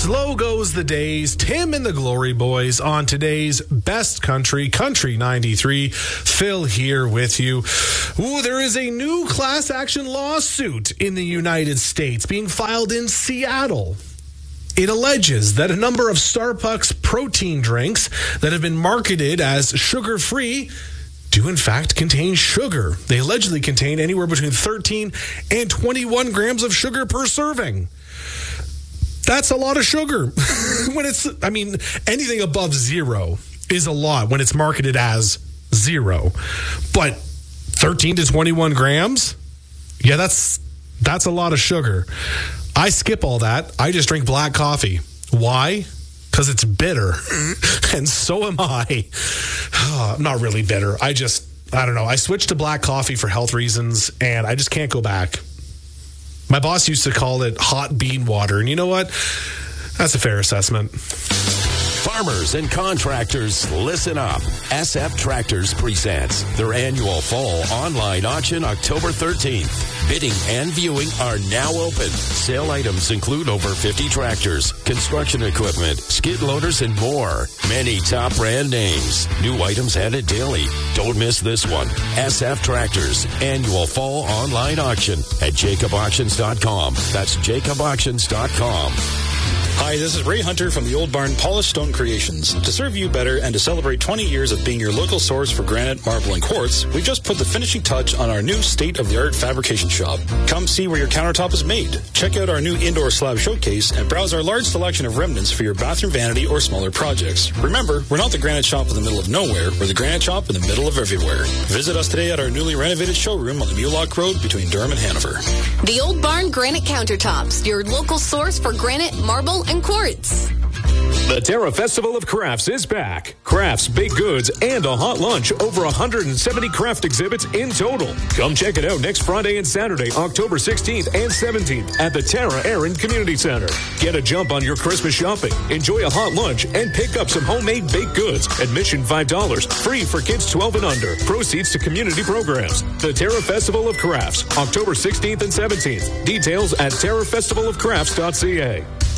Slow goes the days. Tim and the Glory Boys on today's Best Country, Country 93. Phil here with you. Ooh, there is a new class action lawsuit in the United States being filed in Seattle. It alleges that a number of Starbucks protein drinks that have been marketed as sugar-free do in fact contain sugar. They allegedly contain anywhere between 13 and 21 grams of sugar per serving. That's a lot of sugar. Anything above zero is a lot when it's marketed as zero. But 13 to 21 grams? Yeah, that's a lot of sugar. I skip all that. I just drink black coffee. Why? Because it's bitter. And so am I. I'm not really bitter. I don't know. I switched to black coffee for health reasons, and I just can't go back. My boss used to call it hot bean water. And you know what? That's a fair assessment. Farmers and contractors, listen up. SF Tractors presents their annual fall online auction October 13th. Bidding and viewing are now open. Sale items include over 50 tractors, construction equipment, skid loaders, and more. Many top brand names. New items added daily. Don't miss this one. SF Tractors annual fall online auction at jacobauctions.com. That's jacobauctions.com. Hi, this is Ray Hunter from the Old Barn Polished Stone Creations. To serve you better and to celebrate 20 years of being your local source for granite, marble, and quartz, we've just put the finishing touch on our new state-of-the-art fabrication shop. Come see where your countertop is made. Check out our new indoor slab showcase and browse our large selection of remnants for your bathroom vanity or smaller projects. Remember, we're not the granite shop in the middle of nowhere. We're the granite shop in the middle of everywhere. Visit us today at our newly renovated showroom on the Mulock Road between Durham and Hanover. The Old Barn Granite Countertops, your local source for granite, marble, and quartz. The Terra Festival of Crafts is back. Crafts, baked goods, and a hot lunch. Over 170 craft exhibits in total. Come check it out next Friday and Saturday, October 16th and 17th at the Tara Aaron Community Center. Get a jump on your Christmas shopping. Enjoy a hot lunch and pick up some homemade baked goods. Admission $5. Free for kids 12 and under. Proceeds to community programs. The Terra Festival of Crafts, October 16th and 17th. Details at terrafestivalofcrafts.ca.